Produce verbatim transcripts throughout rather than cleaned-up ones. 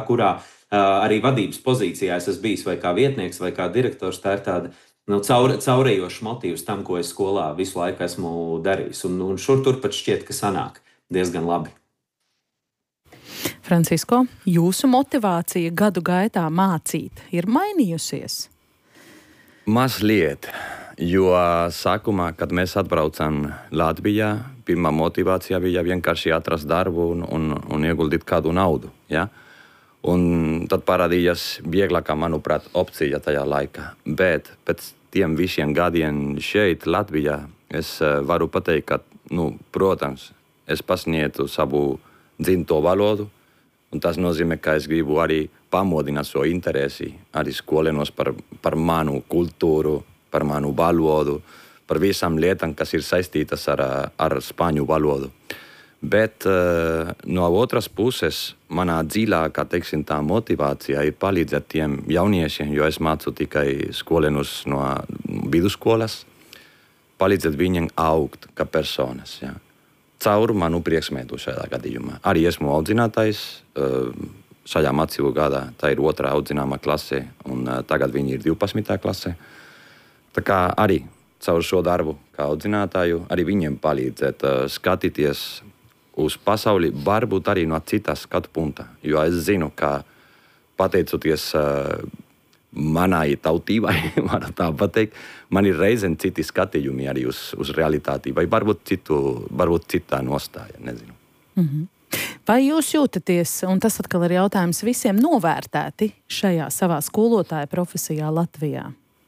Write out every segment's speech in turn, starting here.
kurā uh, arī vadības pozīcijā es esmu bijis vai kā vietnieks, vai kā direktors, tā ir tāda nu, caur, caurējošs motīvs tam, ko es skolā visu laiku esmu darījis. Un, un šur tur pat šķiet, ka sanāk diezgan labi. Francisko, jūsu motivācija gadu gaitā mācīt ir mainījusies? Mazliet, jo sākumā, kad mēs atbraucam Latvijā, pirmā motivācija bija vienkārši atrast darbu un, un, un ieguldīt kādu naudu. Ja? Un tad parādījās vieglākā, manuprāt, opcija tajā laikā. Bet pēc tiem visiem gadiem šeit, Latvijā, es varu pateikt, ka, nu, protams, es pasniedzu savu dzimto valodu, un tas nozīmē, ka es gribu arī pamodināt šo interesi arī skolēnos par, par manu kultūru, par manu valodu, par visām lietām, kas ir saistītas ar, ar spāņu valodu. Bet uh, no otras puses, manā dziļākā, teiksim, tā motivācija ir palīdzēt tiem jauniešiem, jo es mācu tikai skolēnus no vidusskolas, palīdzēt viņiem augt kā personas, ja. Caur manu priekšmetu šajā gadījumā. Arī esmu audzinātājs uh, šajā mācību gadā. Tā ir otrā audzināmā klase, un uh, tagad viņi ir divpadsmitā klase. Tā kā arī caur šo darbu kā audzinātāju, arī viņiem palīdzēt uh, skatīties uz pasauli, varbūt arī no citas skatu punta. Jo es zinu, ka pateicoties uh, manai tautībai, varu tā pateikt, man ir reizēm citi skatījumi arī uz, uz realitāti, vai varbūt, citu, varbūt citā nostāja, nezinu. Mm-hmm. Vai jūs jūtaties, un tas atkal ir jautājums visiem, novērtēti šajā savā skolotāja profesijā Latvijā?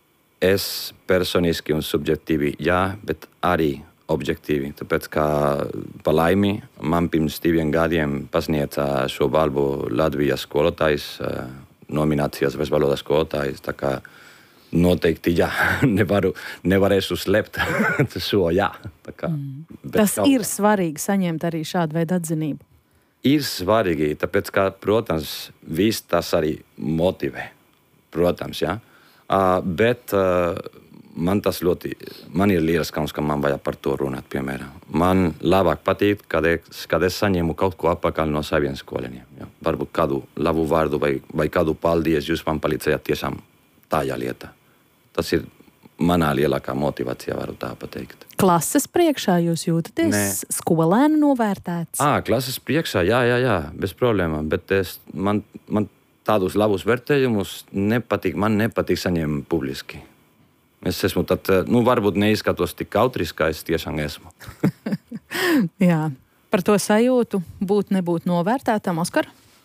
Es personiski un subjektīvi jā, bet arī objektīvi, tāpēc kā pa laimi man pirms diviem gadiem pasniedza šo balvu Latvijas skolotājs, nominācijas bezvalodas skolotājs, tā kā noteikti jā, nevaru, nevarēšu slept šo jā. Tā kā, mm. Tas kaut... ir svarīgi saņemt arī šādu veidu atzinību. Ir svarīgi, tāpēc kā, protams, viss tas arī motivē, protams, jā. Uh, bet uh, man tas ļoti, man ir liels kauns, ka man vajag par to runāt, piemēram. Man labāk patīk, kad es, kad es saņemu kaut ko apakaļ no saviem skolēniem. Ja? Varbūt kādu labu vārdu vai, vai kādu paldies, jūs man palīdzējāt tiešām tajā lietā. Tas ir manā lielākā motivācija, varu tā pateikt. Klases priekšā jūs jūtaties Nē. Skolēnu novērtēts? Ā, klases priekšā, jā, jā, jā, bez problēmām, bet es, man, man tādus labus vērtējumus nepatīk, man nepatīk saņemt publiski. Es esmu tad, nu, varbūt neizskatos tik kautris, kā es tiešām esmu. Jā, par to sajūtu būt, nebūt novērtētam, Oskar?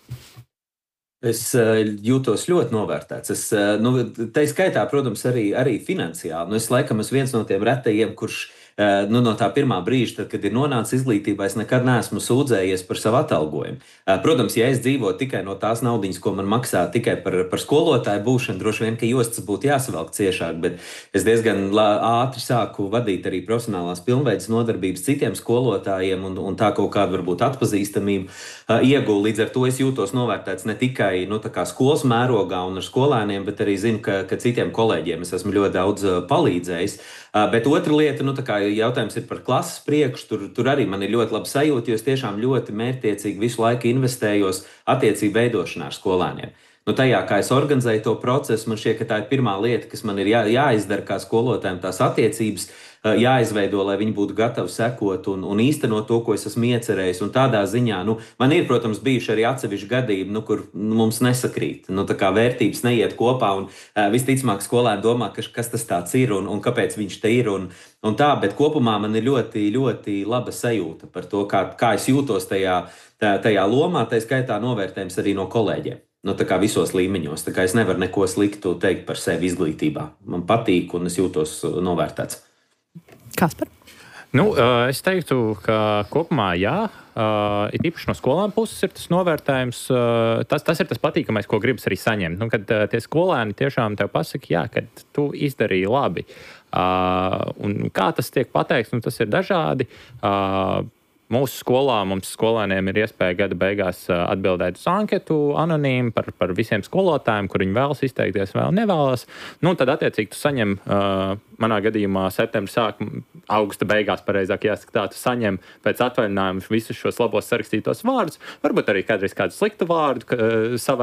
Es uh, jūtos ļoti novērtēts. Es, uh, nu, tai skaitā, protams, arī, arī finansiāli. Nu, es laikam esmu viens no tiem retajiem, kurš uh, nu, no tā pirmā brīža, tad, kad ir nonācis izglītībā, es nekad neesmu sūdzējies par savu atalgojumu. Uh, protams, ja es dzīvotu tikai no tās naudiņas, ko man maksā tikai par, par skolotāju būšanu, droši vien, ka jostas būtu jāsavelk ciešāk, bet es diezgan ātri sāku vadīt arī profesionālās pilnveidas nodarbības citiem skolotājiem un, un tā kaut kādu varbūt atpazīstamību uh, iegūlu. Līdz ar to es jūtos novērtēts ne tikai nu, tā kā skolas mērogā un ar skolēniem, bet arī zinu, ka, ka citiem kolēģiem es esmu ļoti daudz palīdzējis. Bet otra lieta, nu, tā kā jautājums ir par klases priekšu, tur, tur arī man ir ļoti labi sajūta, jo es tiešām ļoti mērķtiecīgi visu laiku investējos attiecību veidošanā ar skolēniem. Nu, tajā, kā es organizēju to procesu, man šķiet, ka tā ir pirmā lieta, kas man ir jā, jāizdara kā skolotājiem, tās attiecības jāizveido, lai viņi būtu gatavi sekot un, un īstenot to, ko es esmu iecerējis. Un tādā ziņā, nu, man ir, protams, bijuši arī atsevišķi gadījumi, nu, kur nu, mums nesakrīt. Nu, tā kā vērtības neiet kopā un uh, visticamāk skolēni domā, ka, kas tas tāds ir un, un kāpēc viņš te ir. Un, un tā, bet kopumā man ir ļoti, ļoti laba sajūta par to, kā, kā es jūtos tajā, tā, tajā lomā, tai skaitā novērtējums arī no kolēģiem. Nu, tā kā visos līmeņos. Tā kā es nevaru neko sliktu teikt par sevi izglītībā. Man patīk un es jūtos novērtēts. Kaspar? Nu, es teiktu, ka kopumā jā, ir īpaši no skolām puses ir tas novērtējums. Tas, tas ir tas patīkamais, ko gribas arī saņemt. Nu, kad tie skolēni tiešām tev pasaka, jā, kad tu izdarīji labi. Un kā tas tiek pateikts, nu, tas ir dažādi. Mūsu skolā mums skolēniem ir iespēja gada beigās atbildēt uz anketu anonīmi par, par visiem skolotājiem, kur viņi vēlas izteikties, vēl nevēlas. Nu, tad attiecīgi tu saņem, uh, manā gadījumā septembra sākuma, augusta beigās, pareizāk jāsaka tā, tu saņem pēc atvaļinājuma visus šos labos sarakstītos vārdus, varbūt arī kādreiz kādu sliktu vārdu uh, savā